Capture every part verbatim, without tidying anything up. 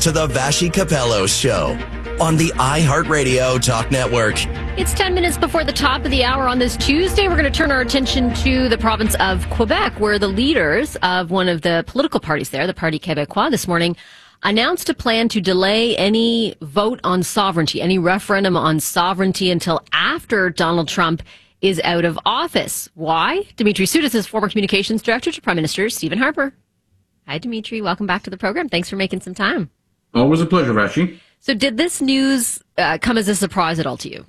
to the Vashi Capello Show on the iHeartRadio Talk Network. It's ten minutes before the top of the hour on this Tuesday. We're going to turn our attention to the province of Quebec, where the leaders of one of the political parties there, the Parti Québécois, this morning announced a plan to delay any vote on sovereignty, any referendum on sovereignty until after Donald Trump is out of office. Why? Dimitri Soudis is former communications director to Prime Minister Stephen Harper. Hi, Dimitri. Welcome back to the program. Thanks for making some time. Always a pleasure, Vashi. So did this news uh, come as a surprise at all to you?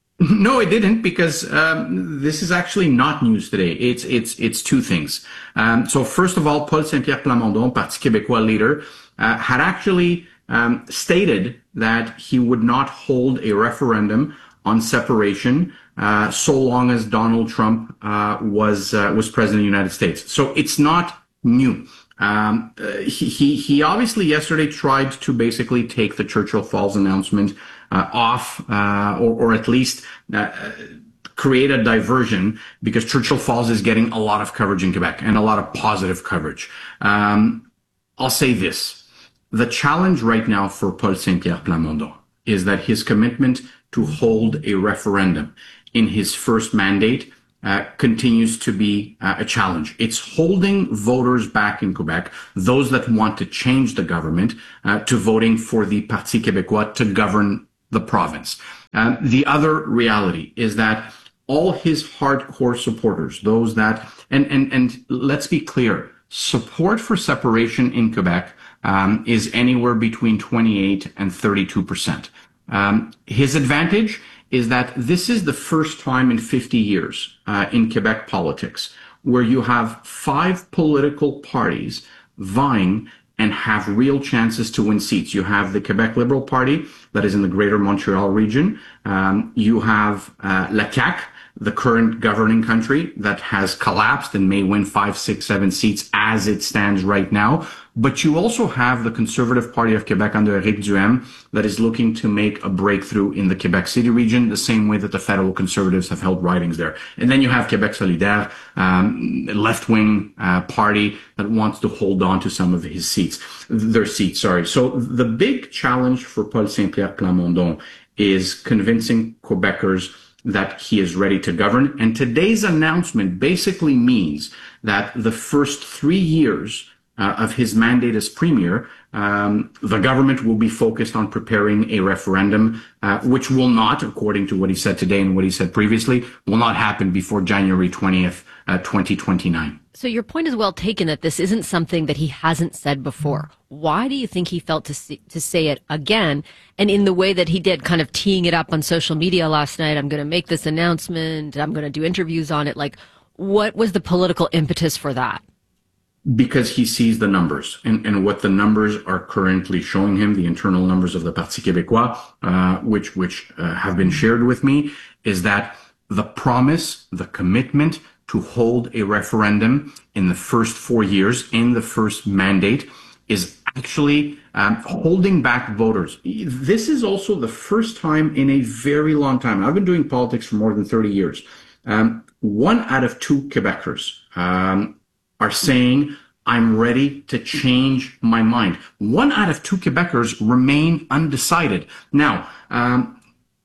No, it didn't, because um, this is actually not news today. It's it's it's two things. Um, so first of all, Paul Saint-Pierre Plamondon, Parti Québécois leader, uh, had actually um, stated that he would not hold a referendum on separation uh, so long as Donald Trump uh, was uh, was president of the United States. So it's not new. Um, uh, he, he he obviously yesterday tried to basically take the Churchill Falls announcement uh, off, uh, or, or at least uh, create a diversion, because Churchill Falls is getting a lot of coverage in Quebec and a lot of positive coverage. Um, I'll say this. The challenge right now for Paul Saint-Pierre Plamondon is that his commitment to hold a referendum in his first mandate Uh, continues to be uh, a challenge. It's holding voters back in Quebec, those that want to change the government, uh, to voting for the Parti Québécois to govern the province. Uh, the other reality is that all his hardcore supporters, those that, and, and, and let's be clear, support for separation in Quebec um, is anywhere between twenty-eight and thirty-two percent. Um, his advantage is that this is the first time in fifty years uh, in Quebec politics where you have five political parties vying and have real chances to win seats. You have the Quebec Liberal Party that is in the Greater Montreal region. Um, you have uh, La C A Q, the current governing country, that has collapsed and may win five, six, seven seats as it stands right now. But you also have the Conservative Party of Quebec under Éric Duhaime that is looking to make a breakthrough in the Quebec City region, the same way that the federal Conservatives have held ridings there. And then you have Quebec Solidaire, um, left-wing uh, party that wants to hold on to some of his seats, their seats, sorry. So the big challenge for Paul Saint-Pierre Plamondon is convincing Quebecers that he is ready to govern. And today's announcement basically means that the first three years uh, of his mandate as premier, um, the government will be focused on preparing a referendum, uh, which will not, according to what he said today and what he said previously, will not happen before January twentieth, uh, twenty twenty-nine. So your point is well taken that this isn't something that he hasn't said before. Why do you think he felt to see, to say it again, and in the way that he did, kind of teeing it up on social media last night? I'm going to make this announcement. I'm going to do interviews on it. Like, what was the political impetus for that? Because he sees the numbers, and, and what the numbers are currently showing him, the internal numbers of the Parti Québécois, uh, which which uh, have been shared with me, is that the promise, the commitment to hold a referendum in the first four years, in the first mandate, is actually um, holding back voters. This is also the first time in a very long time. I've been doing politics for more than thirty years. Um, one out of two Quebecers um, are saying, I'm ready to change my mind. One out of two Quebecers remain undecided. Now, um,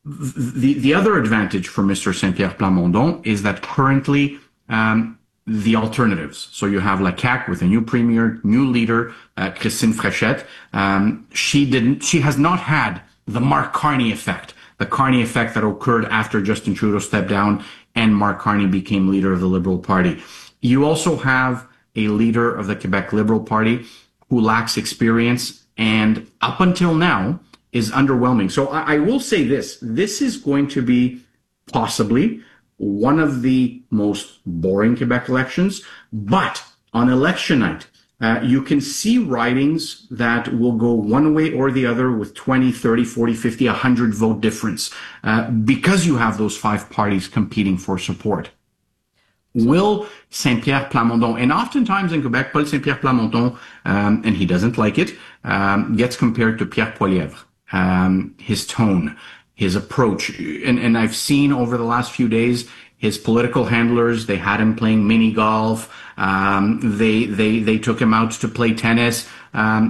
the, the other advantage for Mister Saint-Pierre Plamondon is that currently um, the alternatives. So you have La C A Q with a new premier, new leader, uh, Christine Fréchette. Um, she didn't, she has not had the Mark Carney effect, the Carney effect that occurred after Justin Trudeau stepped down and Mark Carney became leader of the Liberal Party. You also have a leader of the Quebec Liberal Party who lacks experience and up until now is underwhelming. So I, I will say this, this is going to be possibly one of the most boring Quebec elections, but on election night, uh, you can see ridings that will go one way or the other with twenty, thirty, forty, fifty, one hundred vote difference, uh, because you have those five parties competing for support. Will Saint-Pierre Plamondon, and oftentimes in Quebec, Paul Saint-Pierre Plamondon, um, and he doesn't like it, um, gets compared to Pierre Poilievre, um, his tone, his approach. And, and I've seen over the last few days, his political handlers, they had him playing mini golf. Um, they, they, they took him out to play tennis. Um,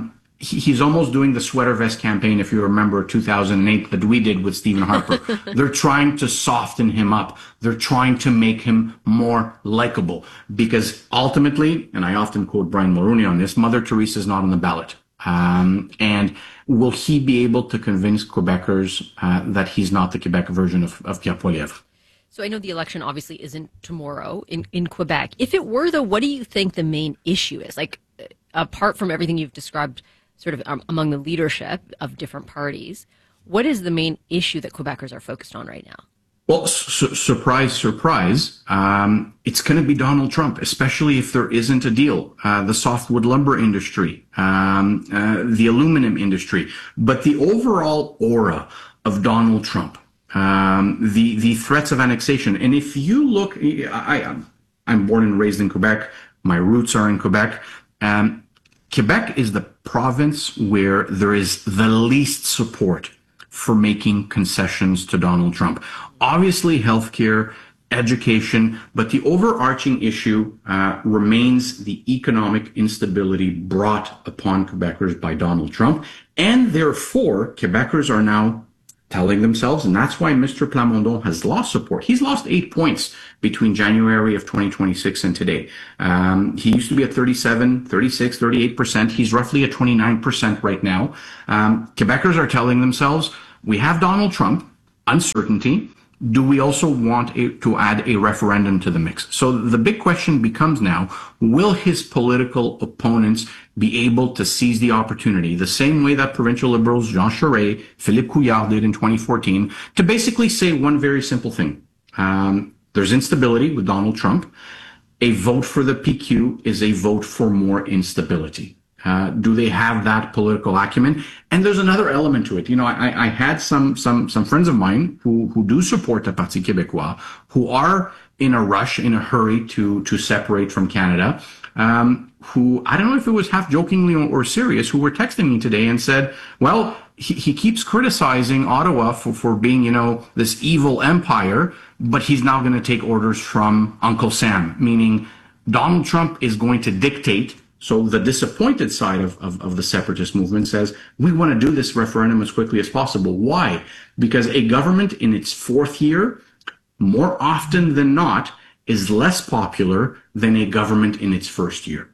he, he's almost doing the sweater vest campaign, if you remember two thousand eight, that we did with Stephen Harper. They're trying to soften him up. They're trying to make him more likable, because ultimately, and I often quote Brian Mulroney on this, Mother Teresa is not on the ballot. Um, and will he be able to convince Quebecers uh, that he's not the Quebec version of, of Pierre Poilievre? So I know the election obviously isn't tomorrow in, in Quebec. If it were, though, what do you think the main issue is? Like, apart from everything you've described sort of um, among the leadership of different parties, what is the main issue that Quebecers are focused on right now? Well, su- surprise, surprise, um, it's going to be Donald Trump, especially if there isn't a deal. Uh, the softwood lumber industry, um, uh, the aluminum industry, but the overall aura of Donald Trump, um, the the threats of annexation. And if you look, I, I'm born and raised in Quebec. My roots are in Quebec. Um, Quebec is the province where there is the least support for making concessions to Donald Trump. Obviously, healthcare, education, but the overarching issue uh, remains the economic instability brought upon Quebecers by Donald Trump. And therefore, Quebecers are now telling themselves, and that's why Mister Plamondon has lost support. He's lost eight points between January of twenty twenty-six and today. Um, he used to be at thirty-seven, thirty-six, thirty-eight percent. He's roughly at twenty-nine percent right now. Um, Quebecers are telling themselves, we have Donald Trump, uncertainty. Do we also want a, to add a referendum to the mix? So the big question becomes now, will his political opponents be able to seize the opportunity, the same way that provincial liberals Jean Charest, Philippe Couillard did in twenty fourteen, to basically say one very simple thing. Um, there's instability with Donald Trump. A vote for the P Q is a vote for more instability. Uh, do they have that political acumen? And there's another element to it. You know, I, I had some some some friends of mine who who do support the Parti Québécois, who are in a rush, in a hurry to to separate from Canada. Um, who, I don't know if it was half jokingly or, or serious, who were texting me today and said, well, he, he keeps criticizing Ottawa for, for being, you know, this evil empire, but he's now going to take orders from Uncle Sam, meaning Donald Trump is going to dictate. So the disappointed side of, of, of the separatist movement says, we want to do this referendum as quickly as possible. Why? Because a government in its fourth year, more often than not, is less popular than a government in its first year.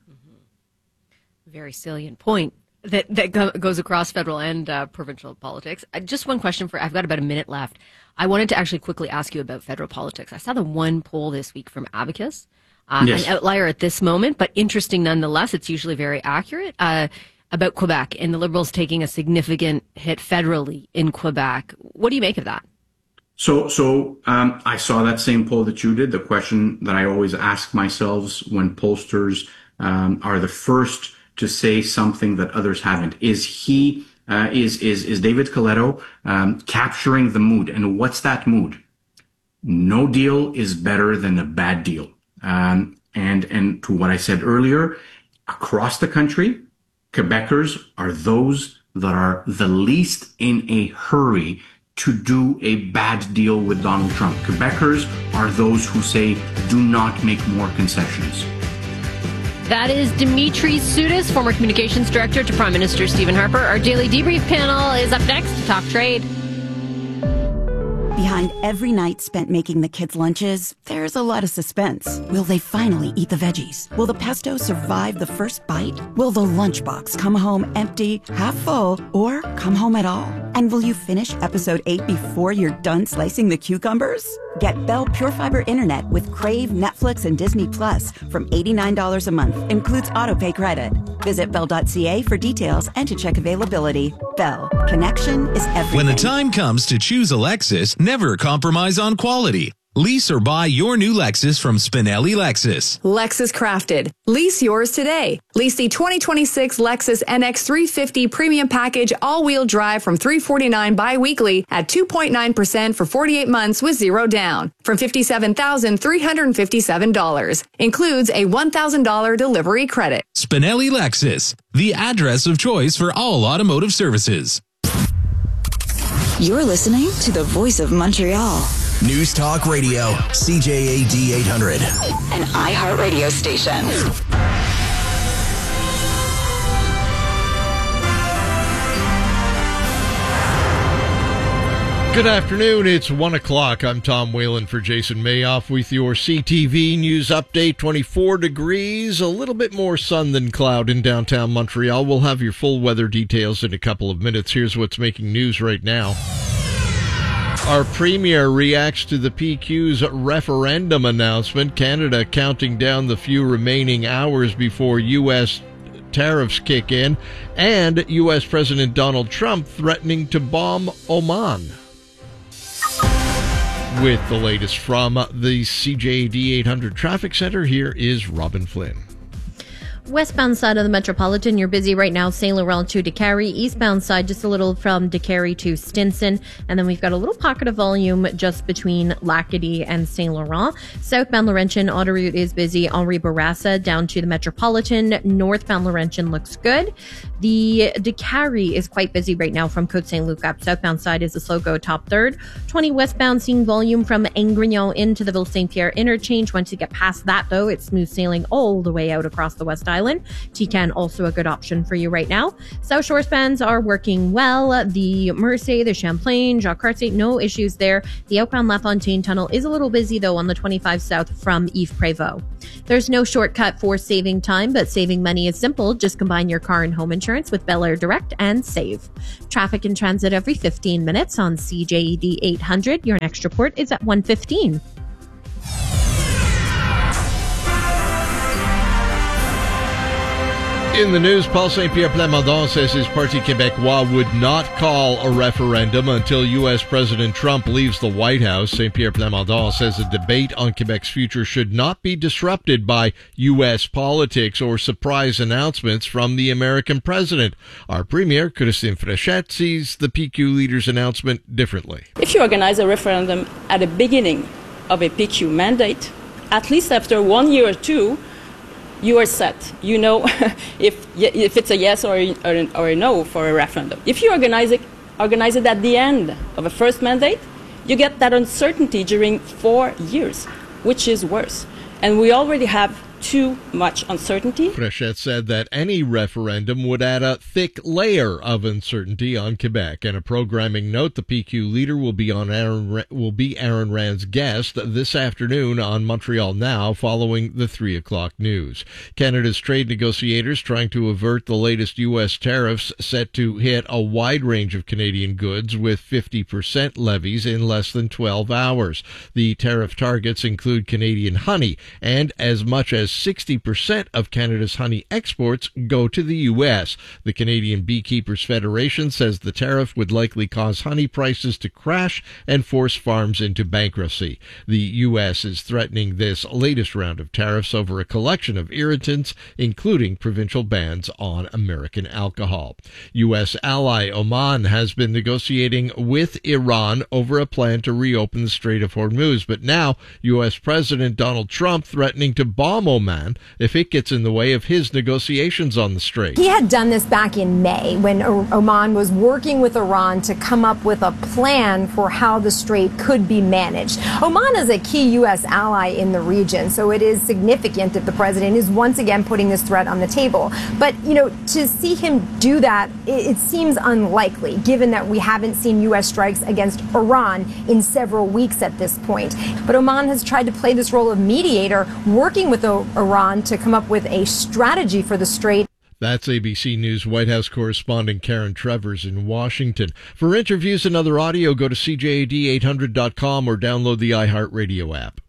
Mm-hmm. Very salient point that, that go, goes across federal and uh, provincial politics. Uh, just one question for, I've got about a minute left. I wanted to actually quickly ask you about federal politics. I saw the one poll this week from Abacus. Uh, yes. An outlier at this moment, but interesting nonetheless. It's usually very accurate, uh, about Quebec and the Liberals taking a significant hit federally in Quebec. What do you make of that? So, so um, I saw that same poll that you did. The question that I always ask myself when pollsters um, are the first to say something that others haven't, is he, uh, is is is David Coletto um, capturing the mood? And what's that mood? No deal is better than a bad deal. Um, and, and to what I said earlier, across the country, Quebecers are those that are the least in a hurry to do a bad deal with Donald Trump. Quebecers are those who say, do not make more concessions. That is Dimitri Soudis, former communications director to Prime Minister Stephen Harper. Our daily debrief panel is up next to talk trade. Behind every night spent making the kids' lunches, there's a lot of suspense. Will they finally eat the veggies? Will the pesto survive the first bite? Will the lunchbox come home empty, half full, or come home at all? And will you finish episode eight before you're done slicing the cucumbers? Get Bell Pure Fiber Internet with Crave, Netflix, and Disney Plus from eighty-nine dollars a month. Includes autopay credit. Visit bell dot c a for details and to check availability. Bell. Connection is everything. When the time comes to choose a Lexus, never compromise on quality. Lease or buy your new Lexus from Spinelli Lexus. Lexus Crafted. Lease yours today. Lease the twenty twenty-six Lexus N X three fifty Premium Package all-wheel drive from three hundred forty-nine dollars bi-weekly at two point nine percent for forty-eight months with zero down from fifty-seven thousand three hundred fifty-seven dollars. Includes a one thousand dollars delivery credit. Spinelli Lexus, the address of choice for all automotive services. You're listening to the Voice of Montreal. News Talk Radio, C J A D eight hundred. An iHeartRadio station. Good afternoon. It's one o'clock. I'm Tom Whalen for Jason Mayoff with your C T V News Update. twenty-four degrees, a little bit more sun than cloud in downtown Montreal. We'll have your full weather details in a couple of minutes. Here's what's making news right now. Our premier reacts to the P Q's referendum announcement. Canada counting down the few remaining hours before U S tariffs kick in, and U S President Donald Trump threatening to bomb Oman. With the latest from the C J A D eight hundred Traffic Center, here is Robin Flynn. Westbound side of the Metropolitan, you're busy right now, Saint Laurent to DeCarry. Eastbound side, just a little from DeCarry to Stinson. And then we've got a little pocket of volume just between Lacadie and Saint Laurent. Southbound Laurentian, Autoroute is busy. Henri Bourassa down to the Metropolitan. Northbound Laurentian looks good. The DeCarry is quite busy right now from Côte Saint-Luc up. Southbound side is a slow go top third. twenty westbound seeing volume from Angrignon into the Ville Saint-Pierre interchange. Once you get past that, though, it's smooth sailing all the way out across the West Island. T C A N also a good option for you right now. South Shore spans are working well. The Mersey, the Champlain, Jacques Cartier, no issues there. The outbound La Fontaine tunnel is a little busy though on the twenty-five south from Yves Prévost. There's no shortcut for saving time, but saving money is simple. Just combine your car and home insurance with Bel Air Direct and save. Traffic in transit every fifteen minutes on C J A D eight hundred. Your next report is at one fifteen. In the news, Paul Saint-Pierre Plamondon says his Parti Québécois would not call a referendum until U S President Trump leaves the White House. Saint-Pierre Plamondon says a debate on Quebec's future should not be disrupted by U S politics or surprise announcements from the American president. Our premier, Christine Fréchette, sees the P Q leader's announcement differently. If you organize a referendum at the beginning of a P Q mandate, at least after one year or two, you are set. You know if if it's a yes or a, or, a, or a no for a referendum. If you organize it, organize it at the end of a first mandate, you get that uncertainty during four years, which is worse. And we already have too much uncertainty. Fréchette said that any referendum would add a thick layer of uncertainty on Quebec. And a programming note, the P Q leader will be on Aaron will be Aaron Rand's guest this afternoon on Montreal Now following the three o'clock news. Canada's trade negotiators trying to avert the latest U S tariffs set to hit a wide range of Canadian goods with fifty percent levies in less than twelve hours. The tariff targets include Canadian honey, and as much as sixty percent of Canada's honey exports go to the U S. The Canadian Beekeepers Federation says the tariff would likely cause honey prices to crash and force farms into bankruptcy. The U S is threatening this latest round of tariffs over a collection of irritants, including provincial bans on American alcohol. U S ally Oman has been negotiating with Iran over a plan to reopen the Strait of Hormuz, but now U S President Donald Trump threatening to bomb Oman if it gets in the way of his negotiations on the strait. He had done this back in May when Oman was working with Iran to come up with a plan for how the strait could be managed. Oman is a key U S ally in the region, so it is significant that the president is once again putting this threat on the table. But, you know, to see him do that, it, it seems unlikely, given that we haven't seen U S strikes against Iran in several weeks at this point. But Oman has tried to play this role of mediator, working with Iran to come up with a strategy for the strait. That's A B C News White House correspondent Karen Travers in Washington. For interviews and other audio, go to C J A D eight hundred dot com or download the iHeartRadio app.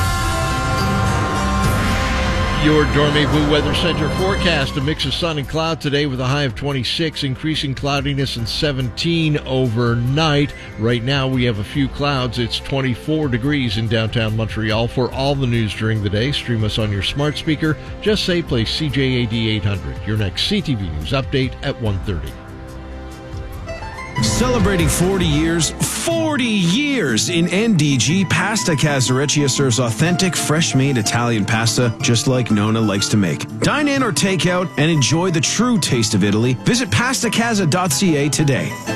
Your Dormez-vous Weather Center forecast, a mix of sun and cloud today with a high of twenty-six, increasing cloudiness and seventeen overnight. Right now we have a few clouds. It's twenty-four degrees in downtown Montreal. For all the news during the day, stream us on your smart speaker. Just say play C J A D eight hundred. Your next C T V News update at one thirty. Celebrating forty years, forty years in N D G, Pasta Casareccia serves authentic, fresh-made Italian pasta just like Nona likes to make. Dine in or take out and enjoy the true taste of Italy. Visit pasta casa dot c a today.